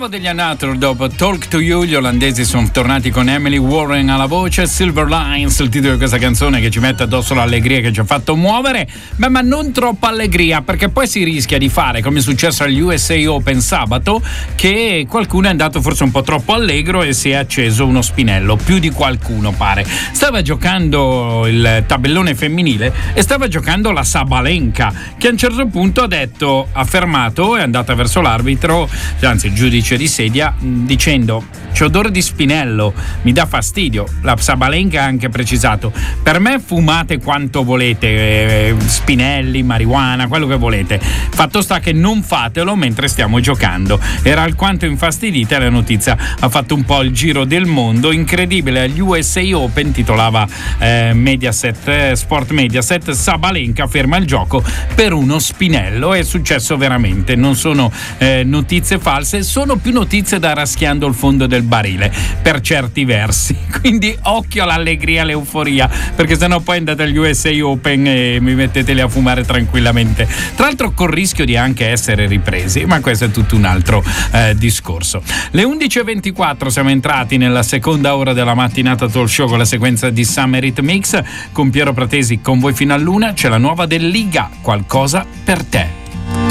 Nuovo degli Anatoly, dopo Talk to You, gli olandesi sono tornati con Emily Warren alla voce, Silver Lines, il titolo di questa canzone che ci mette addosso l'allegria che ci ha fatto muovere, ma non troppa allegria, perché poi si rischia di fare come è successo agli USA Open sabato, che qualcuno è andato forse un po' troppo allegro e si è acceso uno spinello, più di qualcuno pare. Stava giocando il tabellone femminile e stava giocando la Sabalenka, che a un certo punto ha fermato, è andata verso l'arbitro, anzi il giudice di sedia, dicendo: c'è odore di spinello, mi dà fastidio. La Sabalenka ha anche precisato: per me fumate quanto volete, spinelli, marijuana, quello che volete, fatto sta che non fatelo mentre stiamo giocando. Era alquanto infastidita, la notizia ha fatto un po' il giro del mondo. Incredibile, agli USA Open, titolava Mediaset, Sport Mediaset, Sabalenka ferma il gioco per uno spinello. È successo veramente, non sono notizie false, sono più notizie da raschiando il fondo del barile per certi versi, quindi occhio all'allegria, all'euforia, perché sennò poi andate agli USA Open e mi metteteli a fumare tranquillamente, tra l'altro col rischio di anche essere ripresi, ma questo è tutto un altro discorso. Le 11:24 siamo entrati nella seconda ora della mattinata talk show con la sequenza di Summer Hit Mix con Piero Pratesi con voi fino all'una. C'è la nuova del Liga, Qualcosa per te.